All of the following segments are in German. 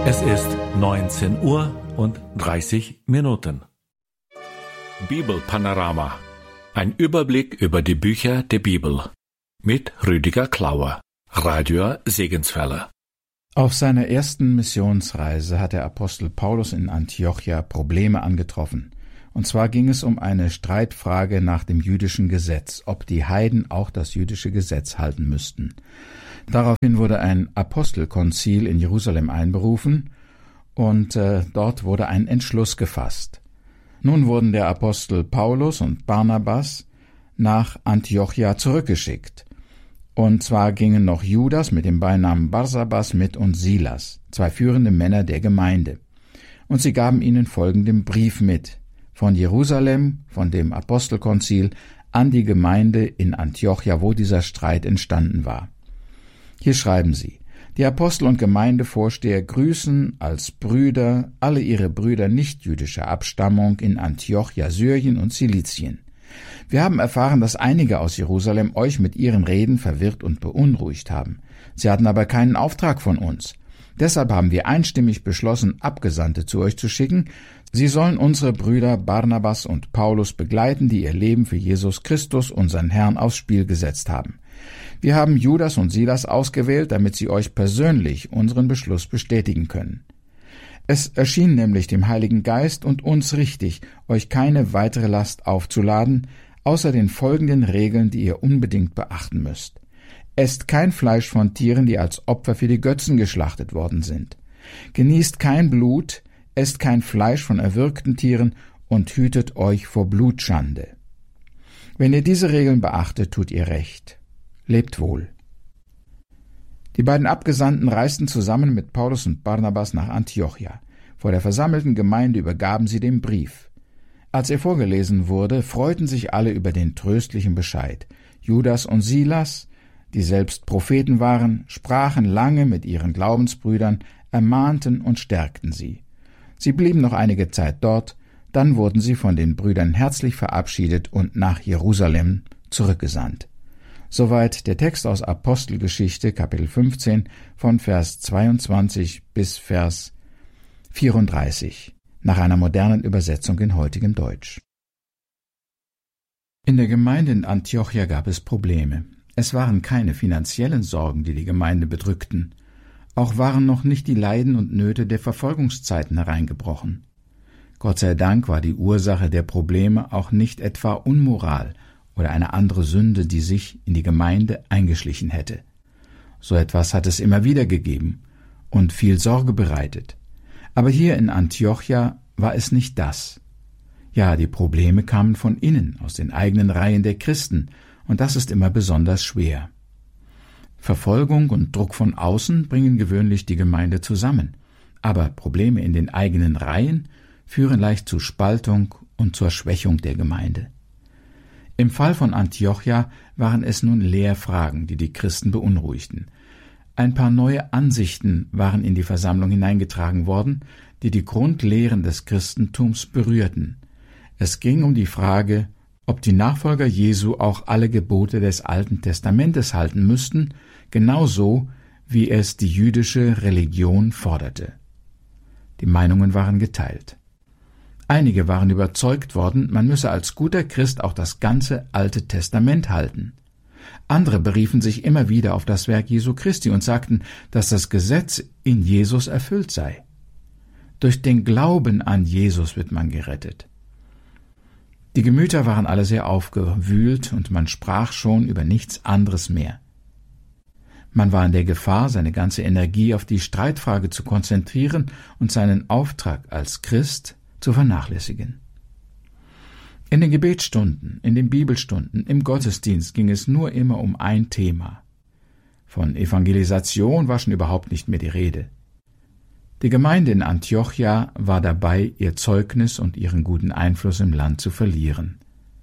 Es ist 19:30 Uhr. Bibelpanorama. Ein Überblick über die Bücher der Bibel. Mit Rüdiger Klauer, Radio Segenswelle. Auf seiner ersten Missionsreise hat der Apostel Paulus in Antiochia Probleme angetroffen. Und zwar ging es um eine Streitfrage nach dem jüdischen Gesetz, ob die Heiden auch das jüdische Gesetz halten müssten. Daraufhin wurde ein Apostelkonzil in Jerusalem einberufen und dort wurde ein Entschluss gefasst. Nun wurden der Apostel Paulus und Barnabas nach Antiochia zurückgeschickt. Und zwar gingen noch Judas mit dem Beinamen Barsabas mit und Silas, zwei führende Männer der Gemeinde. Und sie gaben ihnen folgenden Brief mit, von Jerusalem, von dem Apostelkonzil, an die Gemeinde in Antiochia, wo dieser Streit entstanden war. Hier schreiben sie: Die Apostel und Gemeindevorsteher grüßen als Brüder alle ihre Brüder nichtjüdischer Abstammung in Antiochia, Syrien und Silizien. Wir haben erfahren, dass einige aus Jerusalem euch mit ihren Reden verwirrt und beunruhigt haben. Sie hatten aber keinen Auftrag von uns. Deshalb haben wir einstimmig beschlossen, Abgesandte zu euch zu schicken. Sie sollen unsere Brüder Barnabas und Paulus begleiten, die ihr Leben für Jesus Christus, unseren Herrn, aufs Spiel gesetzt haben. Wir haben Judas und Silas ausgewählt, damit sie euch persönlich unseren Beschluss bestätigen können. Es erschien nämlich dem Heiligen Geist und uns richtig, euch keine weitere Last aufzuladen, außer den folgenden Regeln, die ihr unbedingt beachten müsst. Esst kein Fleisch von Tieren, die als Opfer für die Götzen geschlachtet worden sind. Genießt kein Blut, esst kein Fleisch von erwürgten Tieren und hütet euch vor Blutschande. Wenn ihr diese Regeln beachtet, tut ihr recht. Lebt wohl. Die beiden Abgesandten reisten zusammen mit Paulus und Barnabas nach Antiochia. Vor der versammelten Gemeinde übergaben sie den Brief. Als er vorgelesen wurde, freuten sich alle über den tröstlichen Bescheid. Judas und Silas, die selbst Propheten waren, sprachen lange mit ihren Glaubensbrüdern, ermahnten und stärkten sie. Sie blieben noch einige Zeit dort, dann wurden sie von den Brüdern herzlich verabschiedet und nach Jerusalem zurückgesandt. Soweit der Text aus Apostelgeschichte, Kapitel 15, von Vers 22 bis Vers 34, nach einer modernen Übersetzung in heutigem Deutsch. In der Gemeinde in Antiochia gab es Probleme. Es waren keine finanziellen Sorgen, die die Gemeinde bedrückten. Auch waren noch nicht die Leiden und Nöte der Verfolgungszeiten hereingebrochen. Gott sei Dank war die Ursache der Probleme auch nicht etwa Unmoral oder eine andere Sünde, die sich in die Gemeinde eingeschlichen hätte. So etwas hat es immer wieder gegeben und viel Sorge bereitet. Aber hier in Antiochia war es nicht das. Ja, die Probleme kamen von innen, aus den eigenen Reihen der Christen, und das ist immer besonders schwer. Verfolgung und Druck von außen bringen gewöhnlich die Gemeinde zusammen, aber Probleme in den eigenen Reihen führen leicht zu Spaltung und zur Schwächung der Gemeinde. Im Fall von Antiochia waren es nun Lehrfragen, die die Christen beunruhigten. Ein paar neue Ansichten waren in die Versammlung hineingetragen worden, die die Grundlehren des Christentums berührten. Es ging um die Frage, ob die Nachfolger Jesu auch alle Gebote des Alten Testamentes halten müssten, genauso wie es die jüdische Religion forderte. Die Meinungen waren geteilt. Einige waren überzeugt worden, man müsse als guter Christ auch das ganze Alte Testament halten. Andere beriefen sich immer wieder auf das Werk Jesu Christi und sagten, dass das Gesetz in Jesus erfüllt sei. Durch den Glauben an Jesus wird man gerettet. Die Gemüter waren alle sehr aufgewühlt und man sprach schon über nichts anderes mehr. Man war in der Gefahr, seine ganze Energie auf die Streitfrage zu konzentrieren und seinen Auftrag als Christ zu vernachlässigen. In den Gebetsstunden, in den Bibelstunden, im Gottesdienst ging es nur immer um ein Thema. Von Evangelisation war schon überhaupt nicht mehr die Rede. Die Gemeinde in Antiochia war dabei, ihr Zeugnis und ihren guten Einfluss im Land zu verlieren.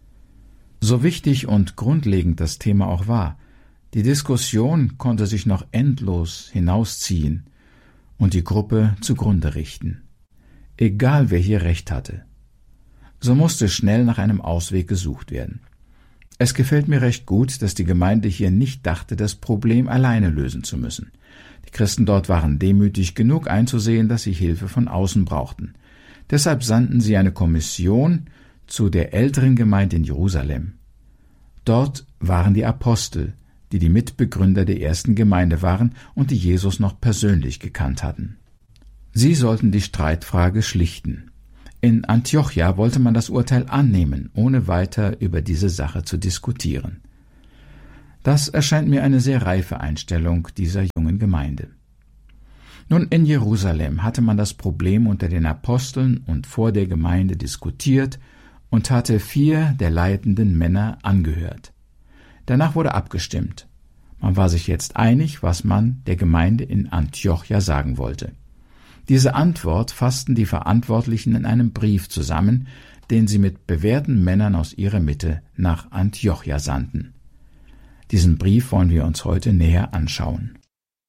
So wichtig und grundlegend das Thema auch war, die Diskussion konnte sich noch endlos hinausziehen und die Gruppe zugrunde richten. Egal wer hier Recht hatte. So musste schnell nach einem Ausweg gesucht werden. Es gefällt mir recht gut, dass die Gemeinde hier nicht dachte, das Problem alleine lösen zu müssen. Die Christen dort waren demütig genug einzusehen, dass sie Hilfe von außen brauchten. Deshalb sandten sie eine Kommission zu der älteren Gemeinde in Jerusalem. Dort waren die Apostel, die die Mitbegründer der ersten Gemeinde waren und die Jesus noch persönlich gekannt hatten. Sie sollten die Streitfrage schlichten. In Antiochia wollte man das Urteil annehmen, ohne weiter über diese Sache zu diskutieren. Das erscheint mir eine sehr reife Einstellung dieser jungen Gemeinde. Nun, in Jerusalem hatte man das Problem unter den Aposteln und vor der Gemeinde diskutiert und hatte 4 der leitenden Männer angehört. Danach wurde abgestimmt. Man war sich jetzt einig, was man der Gemeinde in Antiochia sagen wollte. Diese Antwort fassten die Verantwortlichen in einem Brief zusammen, den sie mit bewährten Männern aus ihrer Mitte nach Antiochia sandten. Diesen Brief wollen wir uns heute näher anschauen.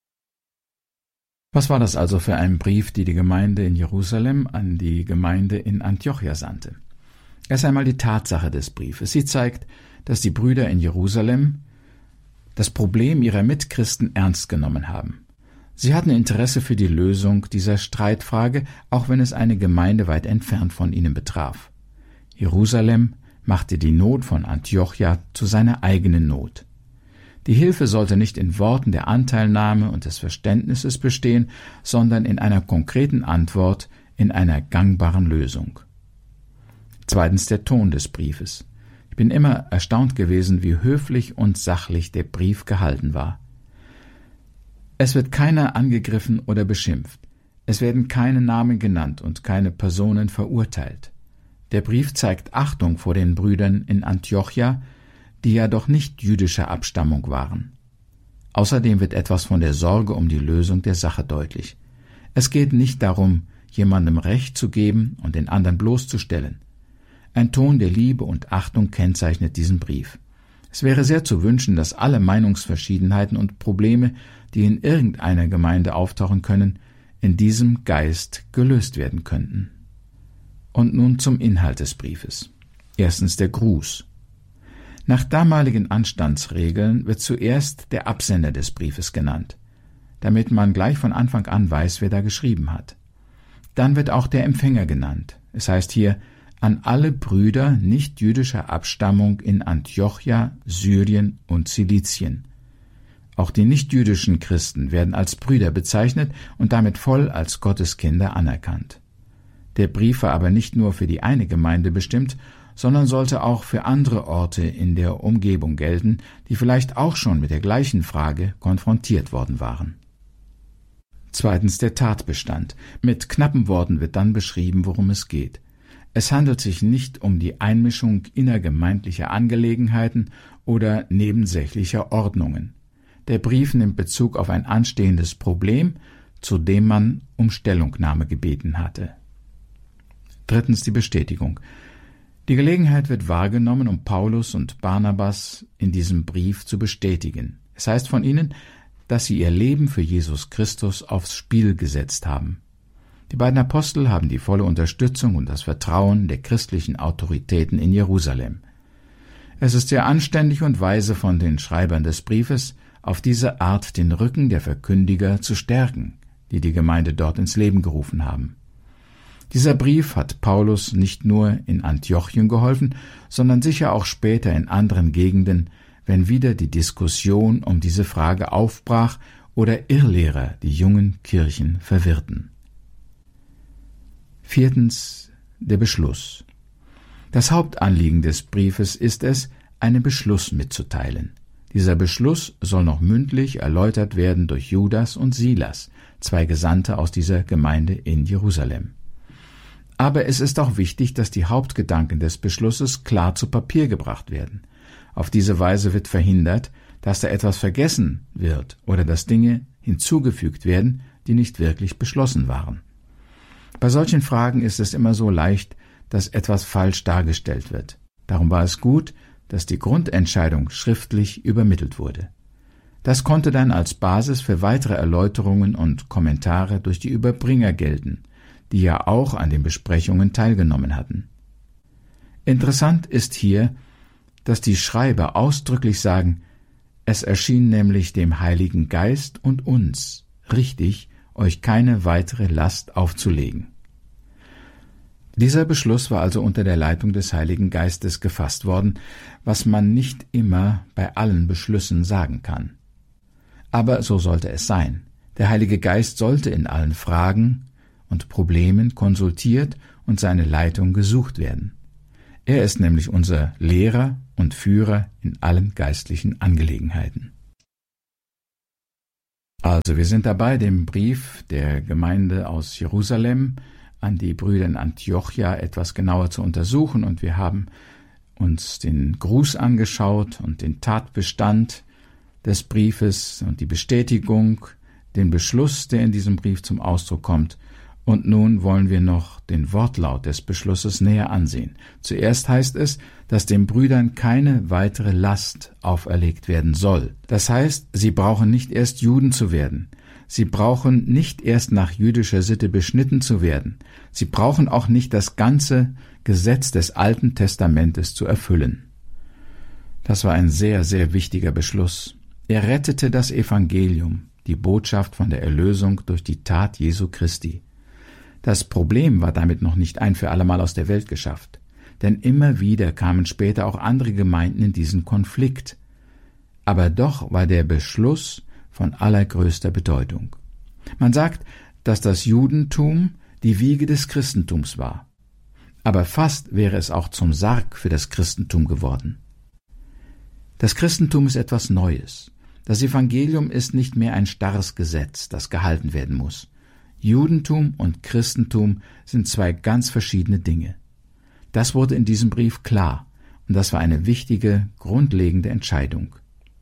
Was war das also für ein Brief, die Gemeinde in Jerusalem an die Gemeinde in Antiochia sandte? Erst einmal die Tatsache des Briefes. Sie zeigt, dass die Brüder in Jerusalem das Problem ihrer Mitchristen ernst genommen haben. Sie hatten Interesse für die Lösung dieser Streitfrage, auch wenn es eine Gemeinde weit entfernt von ihnen betraf. Jerusalem machte die Not von Antiochia zu seiner eigenen Not. Die Hilfe sollte nicht in Worten der Anteilnahme und des Verständnisses bestehen, sondern in einer konkreten Antwort, in einer gangbaren Lösung. Zweitens der Ton des Briefes. Ich bin immer erstaunt gewesen, wie höflich und sachlich der Brief gehalten war. Es wird keiner angegriffen oder beschimpft. Es werden keine Namen genannt und keine Personen verurteilt. Der Brief zeigt Achtung vor den Brüdern in Antiochia, die ja doch nicht jüdischer Abstammung waren. Außerdem wird etwas von der Sorge um die Lösung der Sache deutlich. Es geht nicht darum, jemandem Recht zu geben und den anderen bloßzustellen. Ein Ton der Liebe und Achtung kennzeichnet diesen Brief. Es wäre sehr zu wünschen, dass alle Meinungsverschiedenheiten und Probleme, die in irgendeiner Gemeinde auftauchen können, in diesem Geist gelöst werden könnten. Und nun zum Inhalt des Briefes. Erstens der Gruß. Nach damaligen Anstandsregeln wird zuerst der Absender des Briefes genannt, damit man gleich von Anfang an weiß, wer da geschrieben hat. Dann wird auch der Empfänger genannt. Es heißt hier, an alle Brüder nicht-jüdischer Abstammung in Antiochia, Syrien und Zilizien. Auch die nicht-jüdischen Christen werden als Brüder bezeichnet und damit voll als Gotteskinder anerkannt. Der Brief war aber nicht nur für die eine Gemeinde bestimmt, sondern sollte auch für andere Orte in der Umgebung gelten, die vielleicht auch schon mit der gleichen Frage konfrontiert worden waren. Zweitens der Tatbestand. Mit knappen Worten wird dann beschrieben, worum es geht. Es handelt sich nicht um die Einmischung innergemeindlicher Angelegenheiten oder nebensächlicher Ordnungen. Der Brief nimmt Bezug auf ein anstehendes Problem, zu dem man um Stellungnahme gebeten hatte. Drittens die Bestätigung. Die Gelegenheit wird wahrgenommen, um Paulus und Barnabas in diesem Brief zu bestätigen. Es heißt von ihnen, dass sie ihr Leben für Jesus Christus aufs Spiel gesetzt haben. Die beiden Apostel haben die volle Unterstützung und das Vertrauen der christlichen Autoritäten in Jerusalem. Es ist sehr anständig und weise von den Schreibern des Briefes, auf diese Art den Rücken der Verkündiger zu stärken, die die Gemeinde dort ins Leben gerufen haben. Dieser Brief hat Paulus nicht nur in Antiochien geholfen, sondern sicher auch später in anderen Gegenden, wenn wieder die Diskussion um diese Frage aufbrach oder Irrlehrer die jungen Kirchen verwirrten. Viertens, der Beschluss. Das Hauptanliegen des Briefes ist es, einen Beschluss mitzuteilen. Dieser Beschluss soll noch mündlich erläutert werden durch Judas und Silas, 2 Gesandte aus dieser Gemeinde in Jerusalem. Aber es ist auch wichtig, dass die Hauptgedanken des Beschlusses klar zu Papier gebracht werden. Auf diese Weise wird verhindert, dass da etwas vergessen wird oder dass Dinge hinzugefügt werden, die nicht wirklich beschlossen waren. Bei solchen Fragen ist es immer so leicht, dass etwas falsch dargestellt wird. Darum war es gut, dass die Grundentscheidung schriftlich übermittelt wurde. Das konnte dann als Basis für weitere Erläuterungen und Kommentare durch die Überbringer gelten, die ja auch an den Besprechungen teilgenommen hatten. Interessant ist hier, dass die Schreiber ausdrücklich sagen, es erschien nämlich dem Heiligen Geist und uns richtig, euch keine weitere Last aufzulegen. Dieser Beschluss war also unter der Leitung des Heiligen Geistes gefasst worden, was man nicht immer bei allen Beschlüssen sagen kann. Aber so sollte es sein. Der Heilige Geist sollte in allen Fragen und Problemen konsultiert und seine Leitung gesucht werden. Er ist nämlich unser Lehrer und Führer in allen geistlichen Angelegenheiten. Also wir sind dabei, den Brief der Gemeinde aus Jerusalem an die Brüder in Antiochia etwas genauer zu untersuchen, und wir haben uns den Gruß angeschaut und den Tatbestand des Briefes und die Bestätigung, den Beschluss, der in diesem Brief zum Ausdruck kommt. Und nun wollen wir noch den Wortlaut des Beschlusses näher ansehen. Zuerst heißt es, dass den Brüdern keine weitere Last auferlegt werden soll. Das heißt, sie brauchen nicht erst Juden zu werden. Sie brauchen nicht erst nach jüdischer Sitte beschnitten zu werden. Sie brauchen auch nicht das ganze Gesetz des Alten Testamentes zu erfüllen. Das war ein sehr, sehr wichtiger Beschluss. Er rettete das Evangelium, die Botschaft von der Erlösung durch die Tat Jesu Christi. Das Problem war damit noch nicht ein für allemal aus der Welt geschafft, denn immer wieder kamen später auch andere Gemeinden in diesen Konflikt. Aber doch war der Beschluss von allergrößter Bedeutung. Man sagt, dass das Judentum die Wiege des Christentums war. Aber fast wäre es auch zum Sarg für das Christentum geworden. Das Christentum ist etwas Neues. Das Evangelium ist nicht mehr ein starres Gesetz, das gehalten werden muss. Judentum und Christentum sind zwei ganz verschiedene Dinge. Das wurde in diesem Brief klar, und das war eine wichtige, grundlegende Entscheidung.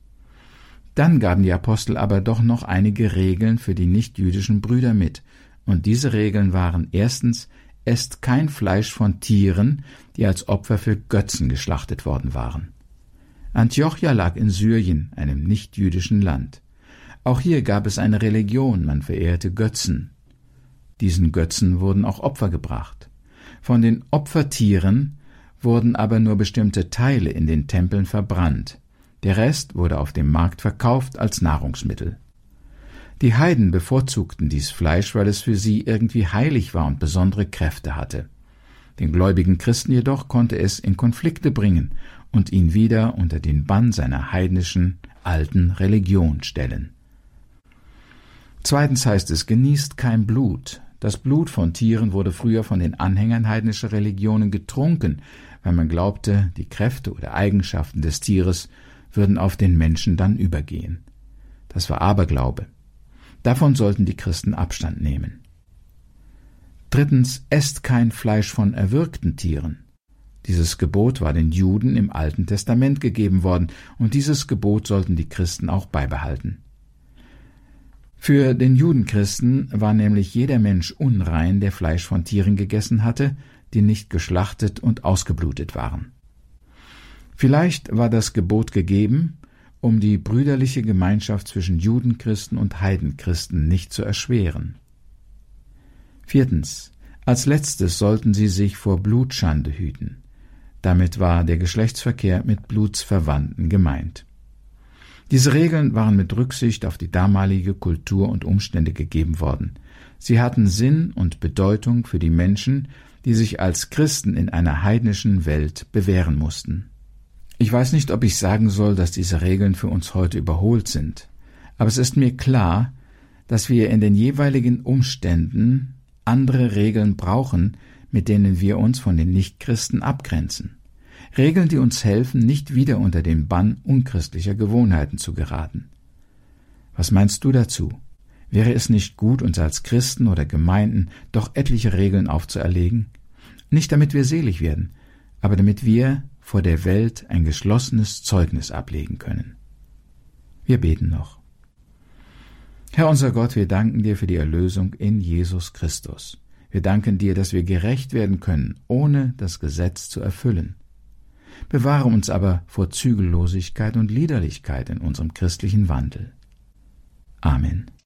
Dann gaben die Apostel aber doch noch einige Regeln für die nichtjüdischen Brüder mit, und diese Regeln waren: erstens, esst kein Fleisch von Tieren, die als Opfer für Götzen geschlachtet worden waren. Antiochia lag in Syrien, einem nichtjüdischen Land. Auch hier gab es eine Religion, man verehrte Götzen. Diesen Götzen wurden auch Opfer gebracht. Von den Opfertieren wurden aber nur bestimmte Teile in den Tempeln verbrannt. Der Rest wurde auf dem Markt verkauft als Nahrungsmittel. Die Heiden bevorzugten dies Fleisch, weil es für sie irgendwie heilig war und besondere Kräfte hatte. Den gläubigen Christen jedoch konnte es in Konflikte bringen und ihn wieder unter den Bann seiner heidnischen, alten Religion stellen. Zweitens heißt es, genießt kein Blut. Das Blut von Tieren wurde früher von den Anhängern heidnischer Religionen getrunken, weil man glaubte, die Kräfte oder Eigenschaften des Tieres würden auf den Menschen dann übergehen. Das war Aberglaube. Davon sollten die Christen Abstand nehmen. Drittens, esst kein Fleisch von erwürgten Tieren. Dieses Gebot war den Juden im Alten Testament gegeben worden, und dieses Gebot sollten die Christen auch beibehalten. Für den Judenchristen war nämlich jeder Mensch unrein, der Fleisch von Tieren gegessen hatte, die nicht geschlachtet und ausgeblutet waren. Vielleicht war das Gebot gegeben, um die brüderliche Gemeinschaft zwischen Judenchristen und Heidenchristen nicht zu erschweren. Viertens, als letztes sollten sie sich vor Blutschande hüten. Damit war der Geschlechtsverkehr mit Blutsverwandten gemeint. Diese Regeln waren mit Rücksicht auf die damalige Kultur und Umstände gegeben worden. Sie hatten Sinn und Bedeutung für die Menschen, die sich als Christen in einer heidnischen Welt bewähren mussten. Ich weiß nicht, ob ich sagen soll, dass diese Regeln für uns heute überholt sind, aber es ist mir klar, dass wir in den jeweiligen Umständen andere Regeln brauchen, mit denen wir uns von den Nichtchristen abgrenzen. Regeln, die uns helfen, nicht wieder unter den Bann unchristlicher Gewohnheiten zu geraten. Was meinst du dazu? Wäre es nicht gut, uns als Christen oder Gemeinden doch etliche Regeln aufzuerlegen? Nicht damit wir selig werden, aber damit wir vor der Welt ein geschlossenes Zeugnis ablegen können. Wir beten noch. Herr unser Gott, wir danken dir für die Erlösung in Jesus Christus. Wir danken dir, dass wir gerecht werden können, ohne das Gesetz zu erfüllen. Bewahre uns aber vor Zügellosigkeit und Liederlichkeit in unserem christlichen Wandel. Amen.